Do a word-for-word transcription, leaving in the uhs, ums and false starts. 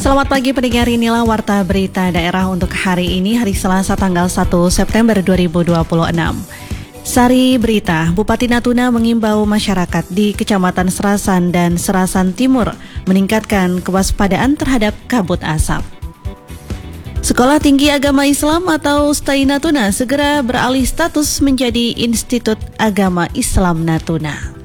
Selamat pagi pendengar, inilah Warta Berita Daerah untuk hari ini, hari Selasa tanggal satu September dua ribu dua puluh enam. Sari berita, Bupati Natuna mengimbau masyarakat di Kecamatan Serasan dan Serasan Timur meningkatkan kewaspadaan terhadap kabut asap. Sekolah Tinggi Agama Islam atau S T I Natuna segera beralih status menjadi Institut Agama Islam Natuna.